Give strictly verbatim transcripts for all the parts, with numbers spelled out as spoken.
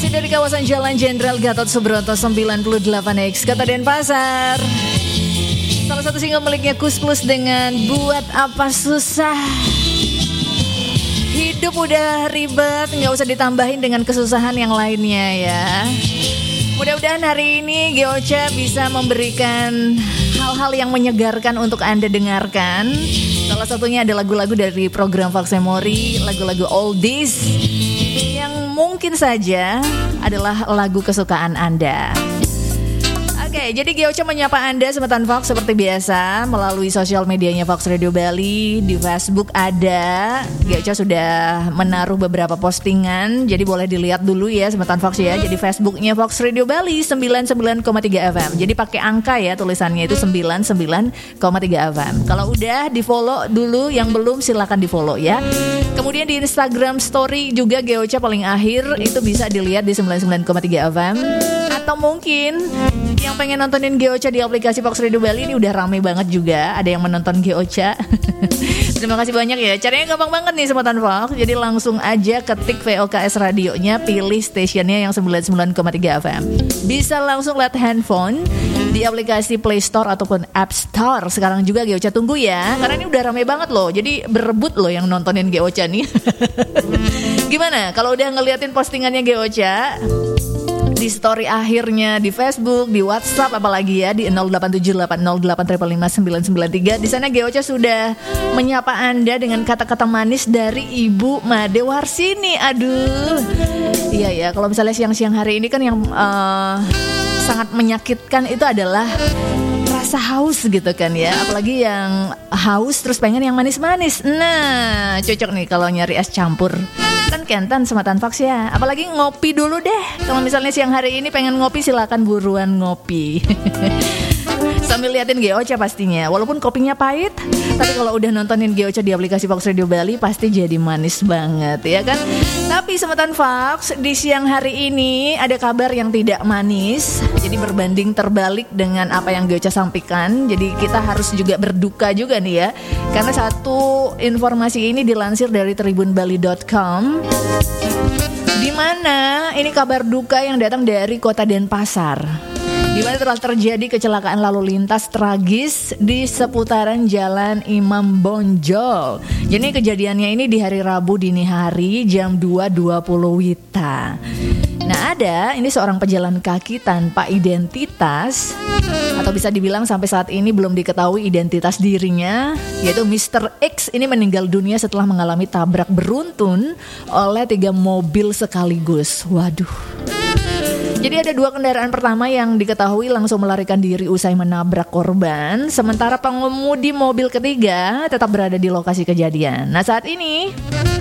Masih dari kawasan Jalan Jenderal Gatot Subroto sembilan puluh delapan X, Kota Denpasar. Salah satu single miliknya Kus Plus dengan Buat Apa Susah. Hidup udah ribet, gak usah ditambahin dengan kesusahan yang lainnya ya. Mudah-mudahan hari ini Geocha bisa memberikan hal-hal yang menyegarkan untuk Anda dengarkan. Salah satunya ada lagu-lagu dari program Fox Memory, lagu-lagu oldies yang mungkin saja adalah lagu kesukaan Anda. Oke, jadi Geocha menyapa Anda Semetan Fox seperti biasa melalui sosial medianya Fox Radio Bali. Di Facebook ada, Geocha sudah menaruh beberapa postingan, jadi boleh dilihat dulu ya Semetan Fox ya. Jadi Facebooknya Fox Radio Bali sembilan puluh sembilan koma tiga F M. Jadi pakai angka ya, tulisannya itu sembilan puluh sembilan koma tiga F M. Kalau udah di follow dulu, yang belum silakan di follow ya. Kemudian di Instagram Story juga Geocha paling akhir itu bisa dilihat di sembilan puluh sembilan koma tiga F M. Atau mungkin yang pengen nontonin Geocha di aplikasi Fox Radio Bali ini udah rame banget juga. Ada yang menonton Geocha. Terima kasih banyak ya. Caranya gampang banget nih Semetan Fox. Jadi langsung aja ketik V O K S radionya, pilih stationnya yang sembilan puluh sembilan koma tiga F M. Bisa langsung lihat handphone di aplikasi Play Store ataupun App Store. Sekarang juga Geocha tunggu ya, karena ini udah rame banget loh. Jadi berebut loh yang nontonin Geocha nih. Gimana kalau udah ngeliatin postingannya Geocha di story akhirnya di Facebook, di WhatsApp apalagi ya di nol delapan tujuh delapan nol delapan lima lima sembilan sembilan tiga. Di sana Geocha sudah menyapa Anda dengan kata-kata manis dari Ibu Made Warsini. Aduh. Iya ya, kalau misalnya siang-siang hari ini kan yang uh, sangat menyakitkan itu adalah rasa haus gitu kan ya. Apalagi yang haus terus pengen yang manis-manis. Nah, cocok nih kalau nyari es campur. Kan kentan Semetan Fox ya. Apalagi ngopi dulu deh. Kalau misalnya siang hari ini pengen ngopi, silakan buruan ngopi. Sambil liatin Geocha pastinya. Walaupun kopinya pahit, tapi kalau udah nontonin Geocha di aplikasi Fox Radio Bali pasti jadi manis banget ya kan. Tapi Semetan Fox, di siang hari ini ada kabar yang tidak manis. Jadi berbanding terbalik dengan apa yang Geocha sampaikan. Jadi kita harus juga berduka juga nih ya. Karena satu informasi ini dilansir dari tribun bali dot com, di mana ini kabar duka yang datang dari Kota Denpasar, di mana telah terjadi kecelakaan lalu lintas tragis di seputaran Jalan Imam Bonjol. Jadi kejadiannya ini di hari Rabu dini hari jam dua dua puluh Wita. Nah ada, ini seorang pejalan kaki tanpa identitas, atau bisa dibilang sampai saat ini belum diketahui identitas dirinya, yaitu mister X ini meninggal dunia setelah mengalami tabrak beruntun oleh tiga mobil sekaligus. Waduh. Jadi ada dua kendaraan pertama yang diketahui langsung melarikan diri usai menabrak korban, sementara pengemudi mobil ketiga tetap berada di lokasi kejadian. Nah saat ini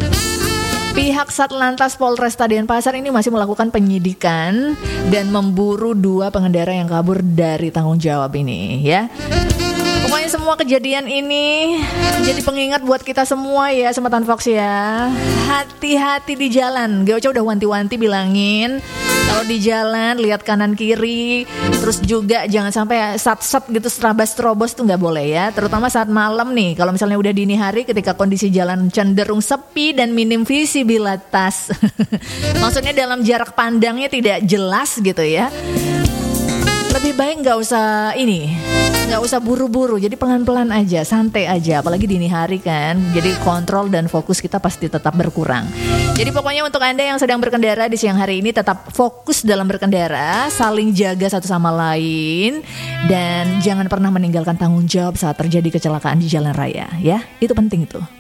pihak Satlantas Polresta Denpasar ini masih melakukan penyidikan dan memburu dua pengendara yang kabur dari tanggung jawab ini ya. Pokoknya semua kejadian ini jadi pengingat buat kita semua ya Semetan Fox ya. Hati-hati di jalan. Geocha udah wanti-wanti bilangin kalau di jalan lihat kanan kiri, terus juga jangan sampai sat-sat gitu serabas-terobos tuh nggak boleh ya. Terutama saat malam nih, kalau misalnya udah dini hari ketika kondisi jalan cenderung sepi dan minim visibilitas. Maksudnya dalam jarak pandangnya tidak jelas gitu ya. Lebih baik nggak usah ini, nggak usah buru-buru. Jadi pelan-pelan aja, santai aja. Apalagi dini hari kan. Jadi kontrol dan fokus kita pasti tetap berkurang. Jadi pokoknya untuk Anda yang sedang berkendara di siang hari ini tetap fokus dalam berkendara, saling jaga satu sama lain, dan jangan pernah meninggalkan tanggung jawab saat terjadi kecelakaan di jalan raya. Ya, itu penting tuh.